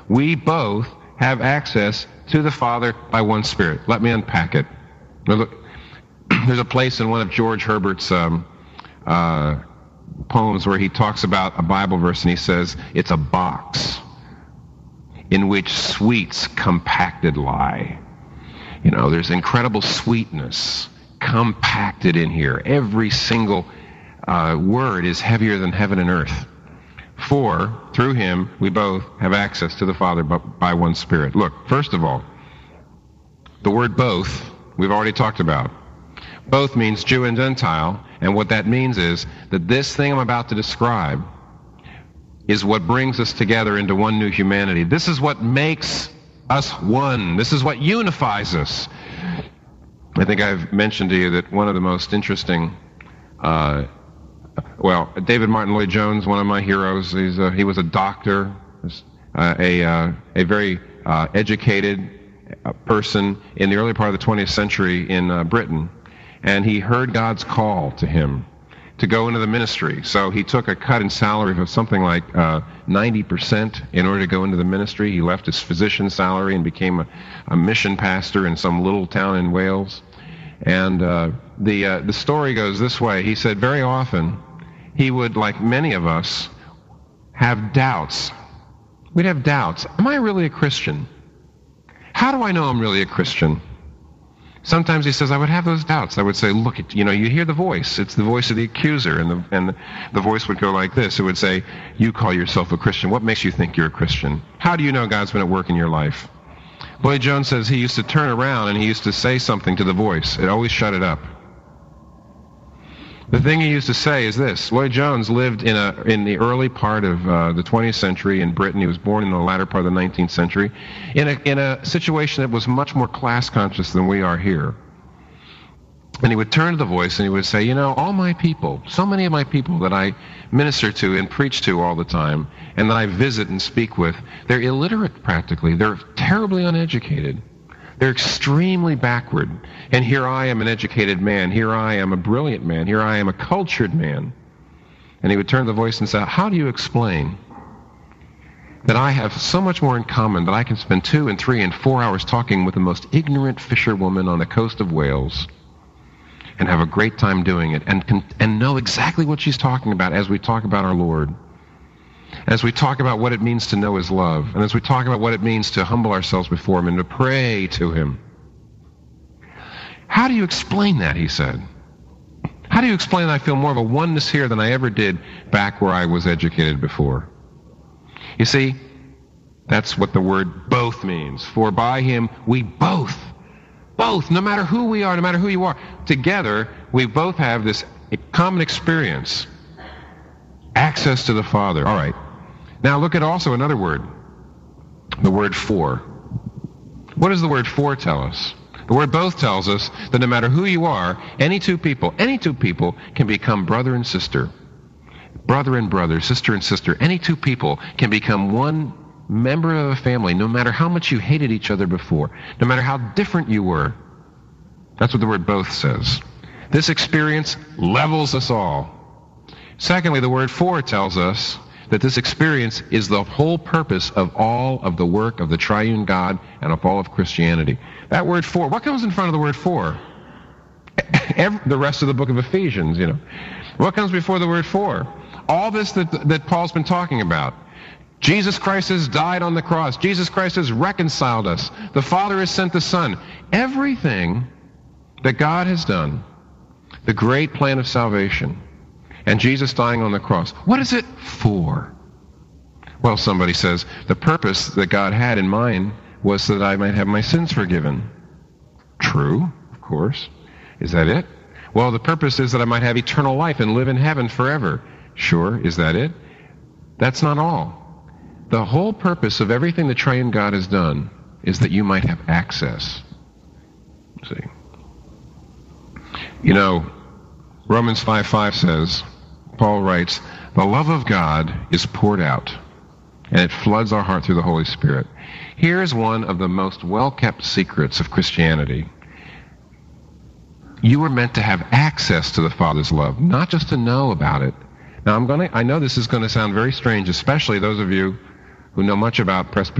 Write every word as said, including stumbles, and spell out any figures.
we both have access to the Father by one Spirit. Let me unpack it. Now look, there's a place in one of George Herbert's um, uh, poems where he talks about a Bible verse, and he says, it's a box in which sweets compacted lie. You know, there's incredible sweetness compacted in here. Every single uh, word is heavier than heaven and earth. For, through him, we both have access to the Father by one Spirit. Look, first of all, the word both, we've already talked about. Both means Jew and Gentile, and what that means is that this thing I'm about to describe is what brings us together into one new humanity. This is what makes us one. This is what unifies us. I think I've mentioned to you that one of the most interesting, uh, well, David Martin Lloyd-Jones, one of my heroes, he's a, he was a doctor, uh, a, uh, a very uh, educated uh, person in the early part of the twentieth century in uh, Britain. And he heard God's call to him to go into the ministry. So he took a cut in salary of something like uh, ninety percent in order to go into the ministry. He left his physician's salary and became a, a mission pastor in some little town in Wales. And uh, the uh, the story goes this way. He said very often he would, like many of us, have doubts. We'd have doubts. Am I really a Christian? How do I know I'm really a Christian? Sometimes he says, I would have those doubts. I would say, look, at, you know, you hear the voice. It's the voice of the accuser. And, the, and the, the voice would go like this. It would say, you call yourself a Christian. What makes you think you're a Christian? How do you know God's been at work in your life? Lloyd-Jones says he used to turn around and he used to say something to the voice. It always shut it up. The thing he used to say is this. Lloyd-Jones lived in a in the early part of uh, the twentieth century in Britain. He was born in the latter part of the nineteenth century in a, in a situation that was much more class conscious than we are here. And he would turn to the voice and he would say, you know, all my people, so many of my people that I minister to and preach to all the time and that I visit and speak with, they're illiterate practically. They're terribly uneducated. They're extremely backward. And here I am, an educated man. Here I am, a brilliant man. Here I am, a cultured man. And he would turn to the voice and say, how do you explain that I have so much more in common that I can spend two and three and four hours talking with the most ignorant fisherwoman on the coast of Wales and have a great time doing it and can, and know exactly what she's talking about as we talk about our Lord, as we talk about what it means to know his love, and as we talk about what it means to humble ourselves before him and to pray to him. How do you explain that, he said? How do you explain that I feel more of a oneness here than I ever did back where I was educated before? You see, that's what the word both means. For by him we both, both, no matter who we are, no matter who you are, together we both have this common experience, access to the Father. All right. Now look at also another word, the word for. What does the word for tell us? The word both tells us that no matter who you are, any two people, any two people can become brother and sister. Brother and brother, sister and sister. Any two people can become one member of a family, no matter how much you hated each other before, no matter how different you were. That's what the word both says. This experience levels us all. Secondly, the word for tells us that this experience is the whole purpose of all of the work of the triune God and of all of Christianity. That word for, what comes in front of the word for? Every, the rest of the book of Ephesians, you know. What comes before the word for? All this that, that Paul's been talking about. Jesus Christ has died on the cross. Jesus Christ has reconciled us. The Father has sent the Son. Everything that God has done, the great plan of salvation, and Jesus dying on the cross, what is it for? Well, somebody says, the purpose that God had in mind was so that I might have my sins forgiven. True, of course. Is that it? Well, the purpose is that I might have eternal life and live in heaven forever. Sure, is that it? That's not all. The whole purpose of everything the triune God has done is that you might have access. See? You know, Romans five five says, Paul writes, the love of God is poured out, and it floods our heart through the Holy Spirit. Here's one of the most well-kept secrets of Christianity. You were meant to have access to the Father's love, not just to know about it. Now, I'm going to, I know this is going to sound very strange, especially those of you who know much about Presbyterian